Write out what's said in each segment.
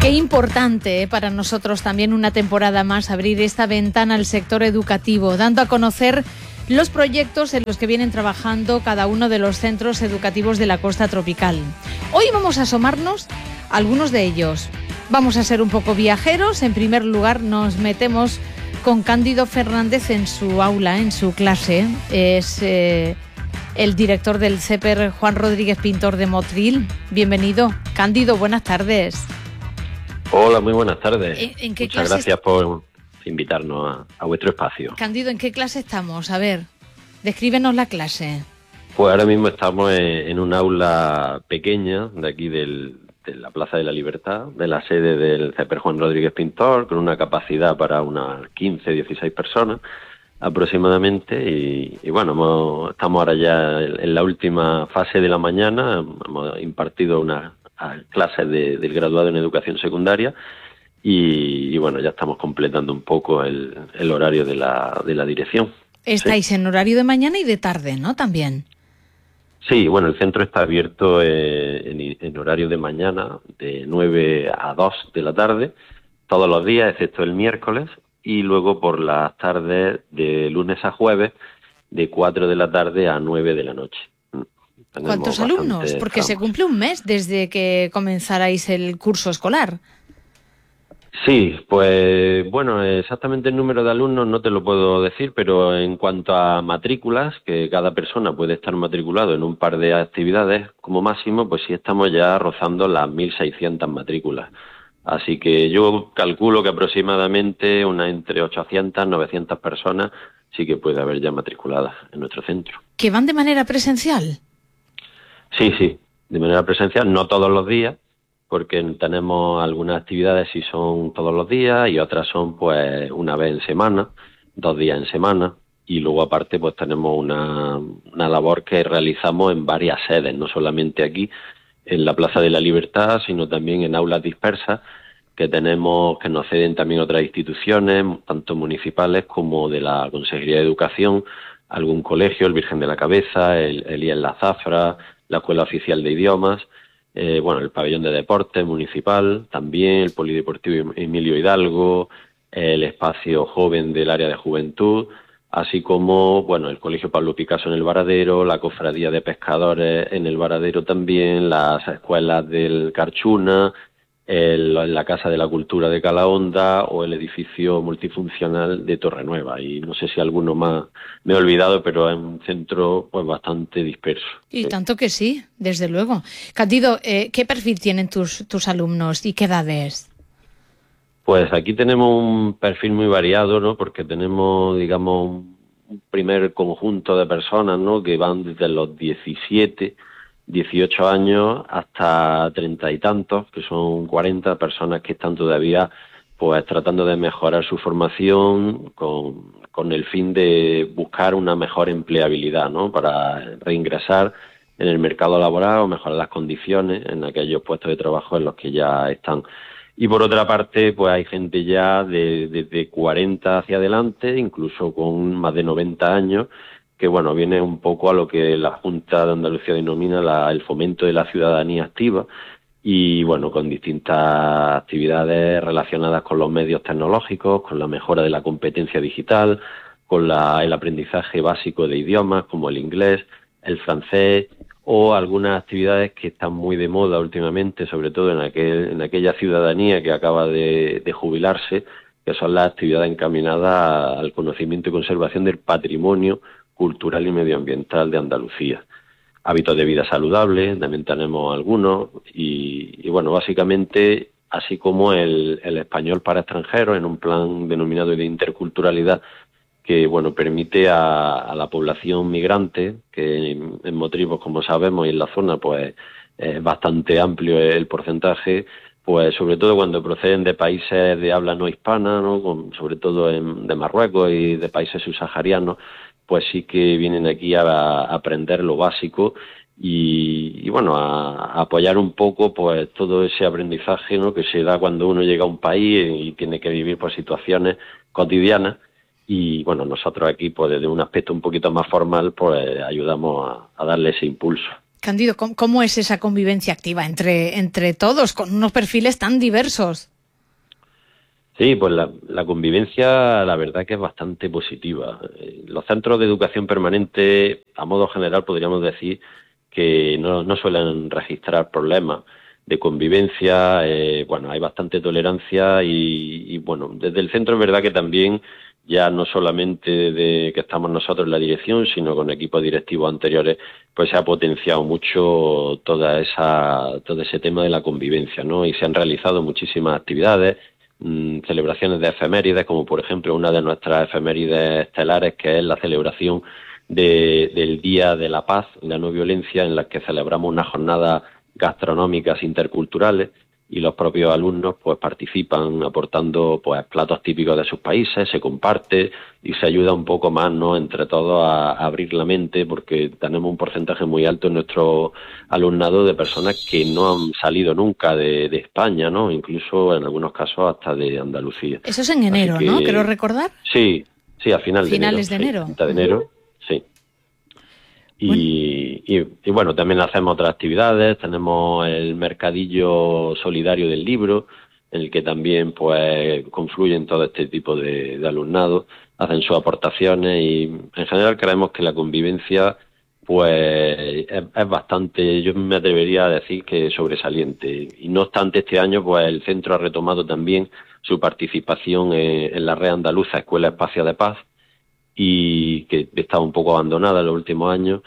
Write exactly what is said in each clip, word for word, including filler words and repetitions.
Qué importante, ¿eh?, para nosotros también una temporada más abrir esta ventana al sector educativo, dando a conocer los proyectos en los que vienen trabajando cada uno de los centros educativos de la costa tropical. Hoy vamos a asomarnos a algunos de ellos. Vamos a ser un poco viajeros. En primer lugar, nos metemos con Cándido Fernández en su aula, en su clase. Es eh, el director del C E P E R, Juan Rodríguez Pintor de Motril. Bienvenido. Cándido, buenas tardes. Hola, muy buenas tardes. ¿En, en qué Muchas clase gracias por invitarnos a, a vuestro espacio. Cándido, ¿en qué clase estamos? A ver, descríbenos la clase. Pues ahora mismo estamos en, en un aula pequeña de aquí del, de la Plaza de la Libertad, de la sede del C E P E R Juan Rodríguez Pintor, con una capacidad para unas quince, dieciséis personas aproximadamente. Y, y bueno, hemos, estamos ahora ya en, en la última fase de la mañana. Hemos impartido una a clases de, del graduado en educación secundaria y, y bueno, ya estamos completando un poco el, el horario de la, de la dirección. Estáis sí. en horario de mañana y de tarde, ¿no? También. Sí, bueno, el centro está abierto eh, en, en horario de mañana, de nueve a dos de la tarde, todos los días, excepto el miércoles, y luego por las tardes de lunes a jueves, de cuatro de la tarde a nueve de la noche. Tenemos ¿Cuántos alumnos? Porque tramos. se cumple un mes desde que comenzarais el curso escolar. Sí, pues bueno, exactamente el número de alumnos no te lo puedo decir, pero en cuanto a matrículas, que cada persona puede estar matriculado en un par de actividades como máximo, pues sí estamos ya rozando las mil seiscientas matrículas. Así que yo calculo que aproximadamente una entre ochocientas, novecientas personas sí que puede haber ya matriculadas en nuestro centro. ¿Que van de manera presencial? Sí, sí, de manera presencial, no todos los días, porque tenemos algunas actividades sí son todos los días y otras son pues una vez en semana, dos días en semana, y luego aparte pues tenemos una, una labor que realizamos en varias sedes, no solamente aquí en la Plaza de la Libertad, sino también en aulas dispersas que tenemos, que nos ceden también otras instituciones, tanto municipales como de la Consejería de Educación, algún colegio, el Virgen de la Cabeza, el, el I E S La Zafra, la Escuela Oficial de Idiomas, eh, bueno, el Pabellón de Deportes Municipal, también el Polideportivo Emilio Hidalgo, el Espacio Joven del Área de Juventud, así como, bueno, el Colegio Pablo Picasso en el Varadero, la Cofradía de Pescadores en el Varadero también, las escuelas del Carchuna, el, la Casa de la Cultura de Calahonda o el edificio multifuncional de Torrenueva. Y no sé si alguno más me he olvidado, pero es un centro pues bastante disperso. Y sí. tanto que sí, desde luego. Cándido, eh, ¿qué perfil tienen tus, tus alumnos y qué edades? Pues aquí tenemos un perfil muy variado, ¿no? Porque tenemos, digamos, un primer conjunto de personas, ¿no?, que van desde los diecisiete, dieciocho años hasta treinta y tantos, que son cuarenta personas que están todavía pues tratando de mejorar su formación con, con el fin de buscar una mejor empleabilidad, ¿no?, para reingresar en el mercado laboral o mejorar las condiciones en aquellos puestos de trabajo en los que ya están. Y por otra parte, pues hay gente ya de, de, de cuarenta hacia adelante, incluso con más de noventa años, que bueno, viene un poco a lo que la Junta de Andalucía denomina la, el fomento de la ciudadanía activa, y bueno, con distintas actividades relacionadas con los medios tecnológicos, con la mejora de la competencia digital, con la, el aprendizaje básico de idiomas como el inglés, el francés, o algunas actividades que están muy de moda últimamente, sobre todo en aquel, en aquella ciudadanía que acaba de, de jubilarse, que son las actividades encaminadas al conocimiento y conservación del patrimonio cultural y medioambiental de Andalucía. Hábitos de vida saludables, también tenemos algunos, y, y bueno, básicamente, así como el, el español para extranjeros, en un plan denominado de interculturalidad, que bueno, permite a, a la población migrante, que en, en Motril, pues, como sabemos, y en la zona, pues es bastante amplio el porcentaje, pues sobre todo cuando proceden de países de habla no hispana, ¿no?, Con, sobre todo en, de Marruecos y de países subsaharianos, pues sí que vienen aquí a, a aprender lo básico y, y bueno, a, a apoyar un poco pues todo ese aprendizaje, ¿no?, que se da cuando uno llega a un país y tiene que vivir pues situaciones cotidianas. Y bueno, nosotros aquí, pues desde un aspecto un poquito más formal, pues ayudamos a, a darle ese impulso. Candido, ¿cómo, cómo es esa convivencia activa entre, entre todos, con unos perfiles tan diversos? Sí, pues la, la convivencia, la verdad que es bastante positiva. Eh, Los centros de educación permanente, a modo general, podríamos decir que no, no suelen registrar problemas de convivencia. Eh, bueno, hay bastante tolerancia y, y, bueno, desde el centro es verdad que también, ya no solamente de que estamos nosotros en la dirección, sino con equipos directivos anteriores, pues se ha potenciado mucho toda esa, todo ese tema de la convivencia, ¿no? Y se han realizado muchísimas actividades, celebraciones de efemérides, como por ejemplo una de nuestras efemérides estelares, que es la celebración de, del Día de la Paz y la No Violencia, en la que celebramos unas jornadas gastronómicas interculturales y los propios alumnos pues participan aportando pues platos típicos de sus países, se comparte y se ayuda un poco más, ¿no?, entre todos a, a abrir la mente, porque tenemos un porcentaje muy alto en nuestro alumnado de personas que no han salido nunca de, de España, ¿no?, incluso en algunos casos hasta de Andalucía. Eso es en enero, que, ¿no? Quiero recordar. Sí, sí, a final finales de enero. Finales de enero. Sí, de enero, sí. Y, bueno. Y, y bueno, también hacemos otras actividades, tenemos el mercadillo solidario del libro, en el que también pues confluyen todo este tipo de, de alumnado, hacen sus aportaciones y en general creemos que la convivencia pues es, es bastante, yo me atrevería a decir que sobresaliente. Y no obstante, este año pues el centro ha retomado también su participación en, en la red andaluza Escuela Espacio de Paz, y que estaba un poco abandonada en los últimos años,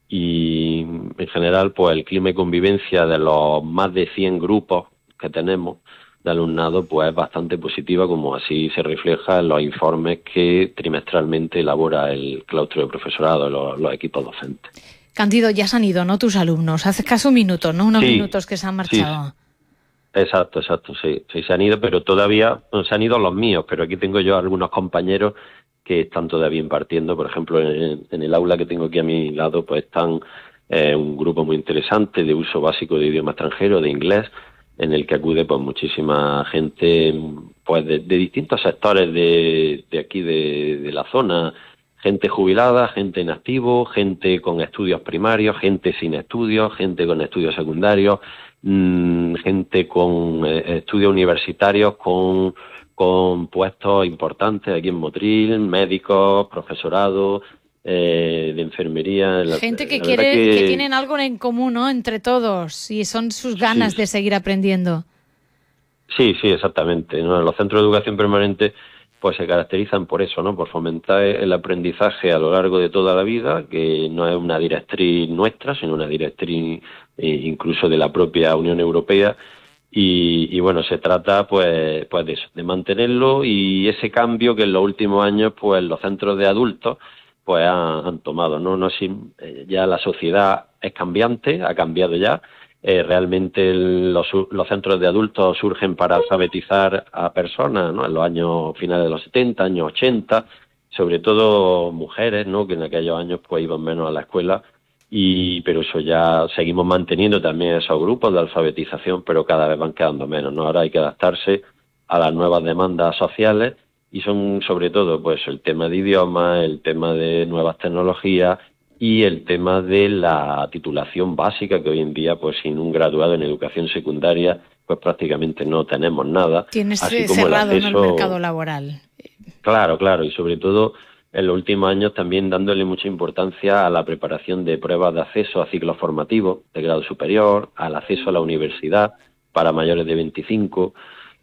y en general pues el clima y convivencia de los más de cien grupos que tenemos de alumnado pues es bastante positiva, como así se refleja en los informes que trimestralmente elabora el claustro de profesorado, los, los equipos docentes. Candido, ya se han ido, ¿no?, tus alumnos, hace casi un minuto, ¿no?, unos sí, minutos que se han marchado. Sí. Exacto, exacto, sí, sí, se han ido, pero todavía no se han ido los míos, pero aquí tengo yo algunos compañeros que están todavía impartiendo. Por ejemplo, en, en el aula que tengo aquí a mi lado, pues están eh, un grupo muy interesante de uso básico de idioma extranjero, de inglés, en el que acude pues muchísima gente pues de, de distintos sectores de, de aquí de, de la zona, gente jubilada, gente en activo, gente con estudios primarios, gente sin estudios, gente con estudios secundarios, mmm, gente con eh, estudios universitarios, con con puestos importantes aquí en Motril, médicos, profesorado, eh, de enfermería. Gente la, que la quiere, que... que tienen algo en común, ¿no?, entre todos, y son sus ganas sí. de seguir aprendiendo. Sí, sí, exactamente, ¿no? Los centros de educación permanente pues se caracterizan por eso, ¿no?, por fomentar el aprendizaje a lo largo de toda la vida, que no es una directriz nuestra, sino una directriz eh, incluso de la propia Unión Europea. Y, y bueno, se trata pues pues de eso, de mantenerlo, y ese cambio que en los últimos años pues los centros de adultos pues han, han tomado, no no si, eh, ya la sociedad es cambiante, ha cambiado ya. Eh, realmente el, los, los centros de adultos surgen para alfabetizar a personas, ¿no?, en los años finales de los setenta, años ochenta, sobre todo mujeres, ¿no?, que en aquellos años pues iban menos a la escuela. Y pero eso ya seguimos manteniendo también esos grupos de alfabetización, pero cada vez van quedando menos, ¿no? Ahora hay que adaptarse a las nuevas demandas sociales, y son sobre todo pues el tema de idiomas, el tema de nuevas tecnologías y el tema de la titulación básica, que hoy en día pues sin un graduado en educación secundaria pues prácticamente no tenemos nada. Tienes así como cerrado el acceso... en el mercado laboral. Claro, claro, y sobre todo en los últimos años también dándole mucha importancia a la preparación de pruebas de acceso a ciclos formativos de grado superior, al acceso a la universidad para mayores de veinticinco,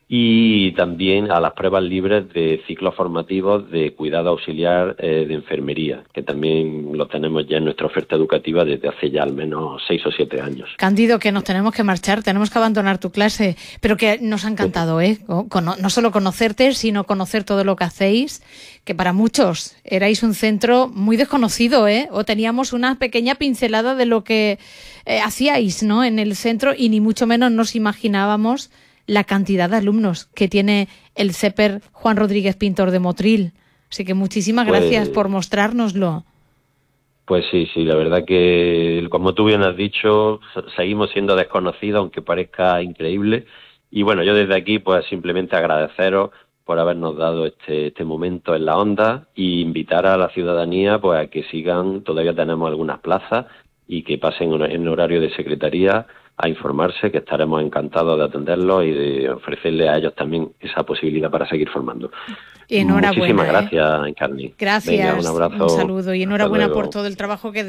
y también a las pruebas libres de ciclos formativos de cuidado auxiliar eh, de enfermería, que también lo tenemos ya en nuestra oferta educativa desde hace ya al menos seis o siete años. Candido, que nos tenemos que marchar, tenemos que abandonar tu clase, pero que nos ha encantado, ¿eh? No solo conocerte, sino conocer todo lo que hacéis, que para muchos erais un centro muy desconocido, ¿eh? O teníamos una pequeña pincelada de lo que eh, hacíais, ¿no?, en el centro, y ni mucho menos nos imaginábamos la cantidad de alumnos que tiene el CEPER Juan Rodríguez Pintor de Motril. Así que muchísimas pues, gracias por mostrárnoslo. Pues sí, sí, la verdad que, como tú bien has dicho, seguimos siendo desconocidos, aunque parezca increíble. Y bueno, yo desde aquí pues simplemente agradeceros por habernos dado este, este momento en la onda, y invitar a la ciudadanía pues a que sigan, todavía tenemos algunas plazas, y que pasen en horario de secretaría a informarse, que estaremos encantados de atenderlos y de ofrecerles a ellos también esa posibilidad para seguir formando. Enhorabuena. Muchísimas ¿eh? gracias, Encarni. Gracias, Venga, un abrazo. un saludo y enhorabuena por todo el trabajo que